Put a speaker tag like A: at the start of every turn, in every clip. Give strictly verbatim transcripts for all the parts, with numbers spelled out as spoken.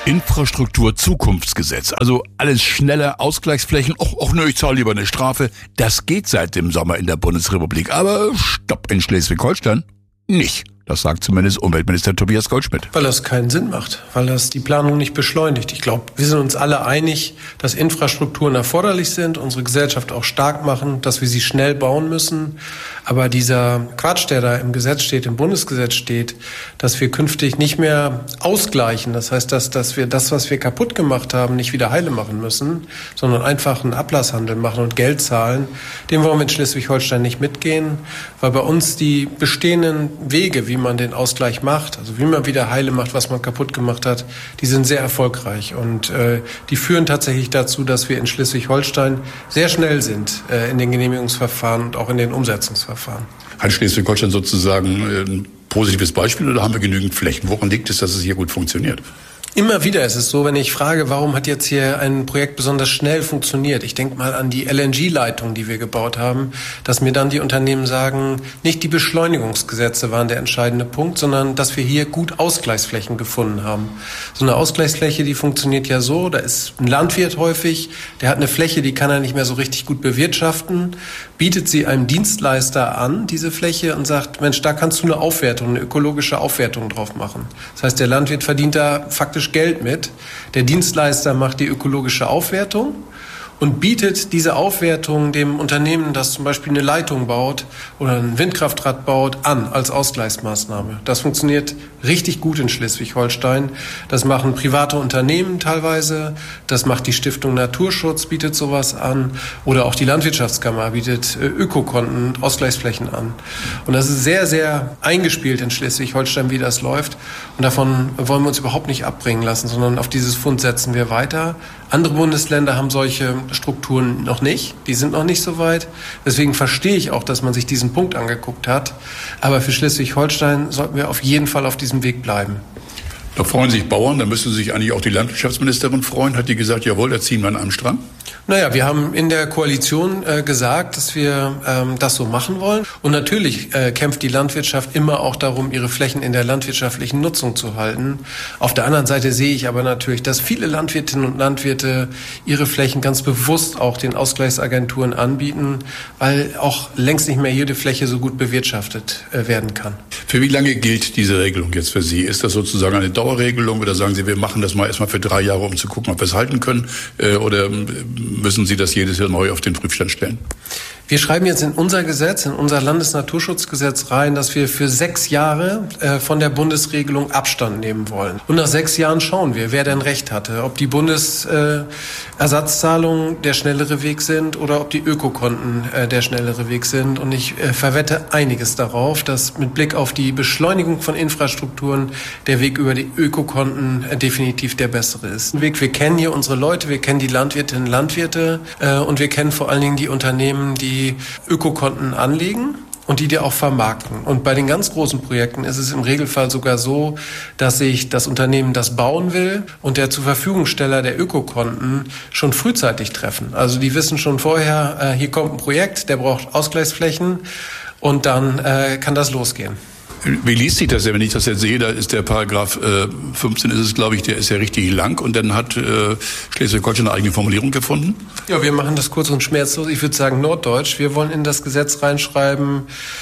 A: Infrastruktur-Zukunftsgesetz. Also alles schneller, Ausgleichsflächen. Och, och nö, ich zahle lieber eine Strafe. Das geht seit dem Sommer in der Bundesrepublik. Aber stopp, in Schleswig-Holstein nicht. Das sagt zumindest Umweltminister Tobias Goldschmidt.
B: Weil das keinen Sinn macht, weil das die Planung nicht beschleunigt. Ich glaube, wir sind uns alle einig, dass Infrastrukturen erforderlich sind, unsere Gesellschaft auch stark machen, dass wir sie schnell bauen müssen. Aber dieser Quatsch, der da im Gesetz steht, im Bundesgesetz steht, dass wir künftig nicht mehr ausgleichen, das heißt, dass, dass wir das, was wir kaputt gemacht haben, nicht wieder heile machen müssen, sondern einfach einen Ablasshandel machen und Geld zahlen, dem wollen wir in Schleswig-Holstein nicht mitgehen, weil bei uns die bestehenden Wege, wie wie man den Ausgleich macht, also wie man wieder heile macht, was man kaputt gemacht hat, die sind sehr erfolgreich und äh, die führen tatsächlich dazu, dass wir in Schleswig-Holstein sehr schnell sind äh, in den Genehmigungsverfahren und auch in den Umsetzungsverfahren.
A: Hat Schleswig-Holstein sozusagen ein positives Beispiel oder haben wir genügend Flächen? Woran liegt es, dass es hier gut funktioniert?
B: Immer wieder ist es so, wenn ich frage, warum hat jetzt hier ein Projekt besonders schnell funktioniert? Ich denke mal an die L N G-Leitung, die wir gebaut haben, dass mir dann die Unternehmen sagen, nicht die Beschleunigungsgesetze waren der entscheidende Punkt, sondern dass wir hier gut Ausgleichsflächen gefunden haben. So eine Ausgleichsfläche, die funktioniert ja so, da ist ein Landwirt häufig, der hat eine Fläche, die kann er nicht mehr so richtig gut bewirtschaften, bietet sie einem Dienstleister an, diese Fläche, und sagt, Mensch, da kannst du eine Aufwertung, eine ökologische Aufwertung drauf machen. Das heißt, der Landwirt verdient da faktisch Geld mit. Der Dienstleister macht die ökologische Aufwertung und bietet diese Aufwertung dem Unternehmen, das zum Beispiel eine Leitung baut oder ein Windkraftrad baut, an als Ausgleichsmaßnahme. Das funktioniert richtig gut in Schleswig-Holstein. Das machen private Unternehmen teilweise. Das macht die Stiftung Naturschutz, bietet sowas an. Oder auch die Landwirtschaftskammer bietet Ökokonten, Ausgleichsflächen an. Und das ist sehr, sehr eingespielt in Schleswig-Holstein, wie das läuft. Und davon wollen wir uns überhaupt nicht abbringen lassen, sondern auf dieses Fund setzen wir weiter. Andere Bundesländer haben solche Strukturen noch nicht. Die sind noch nicht so weit. Deswegen verstehe ich auch, dass man sich diesen Punkt angeguckt hat. Aber für Schleswig-Holstein sollten wir auf jeden Fall auf diesem Weg bleiben.
A: Da freuen sich Bauern, da müsste sich eigentlich auch die Landwirtschaftsministerin freuen. Hat die gesagt, jawohl, da ziehen wir an einem Strang?
B: Naja, wir haben in der Koalition äh, gesagt, dass wir ähm, das so machen wollen. Und natürlich äh, kämpft die Landwirtschaft immer auch darum, ihre Flächen in der landwirtschaftlichen Nutzung zu halten. Auf der anderen Seite sehe ich aber natürlich, dass viele Landwirtinnen und Landwirte ihre Flächen ganz bewusst auch den Ausgleichsagenturen anbieten, weil auch längst nicht mehr jede Fläche so gut bewirtschaftet äh, werden kann.
A: Für wie lange gilt diese Regelung jetzt für Sie? Ist das sozusagen eine Dauerregelung oder sagen Sie, wir machen das mal erstmal für drei Jahre, um zu gucken, ob wir es halten können? Äh, oder müssen Sie das jedes Jahr neu auf den Prüfstand stellen?
B: Wir schreiben jetzt in unser Gesetz, in unser Landesnaturschutzgesetz rein, dass wir für sechs Jahre äh, von der Bundesregelung Abstand nehmen wollen. Und nach sechs Jahren schauen wir, wer denn recht hatte. Ob die Bundesersatzzahlungen äh, der schnellere Weg sind oder ob die Ökokonten äh, der schnellere Weg sind. Und ich äh, verwette einiges darauf, dass mit Blick auf die Beschleunigung von Infrastrukturen der Weg über die Ökokonten äh, definitiv der bessere ist. Ein Weg, wir kennen hier unsere Leute, wir kennen die Landwirtinnen und Landwirte äh, und wir kennen vor allen Dingen die Unternehmen, die die Ökokonten anlegen und die dir auch vermarkten. Und bei den ganz großen Projekten ist es im Regelfall sogar so, dass sich das Unternehmen, das bauen will, und der zur Verfügungsteller der Ökokonten schon frühzeitig treffen. Also die wissen schon vorher, äh, hier kommt ein Projekt, der braucht Ausgleichsflächen und dann äh, kann das losgehen.
A: Wie liest sich das denn, wenn ich das jetzt sehe? Da ist der Paragraph äh, fünfzehn, ist es, glaube ich, der ist ja richtig lang. Und dann hat äh, Schleswig-Holstein eine eigene Formulierung gefunden?
B: Ja, wir machen das kurz und schmerzlos. Ich würde sagen norddeutsch. Wir wollen in das Gesetz reinschreiben,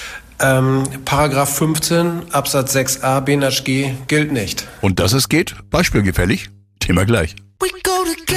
B: ähm, Paragraph fünfzehn, Absatz sechs a, B N H G gilt nicht.
A: Und dass es geht? Beispielgefällig? Thema gleich.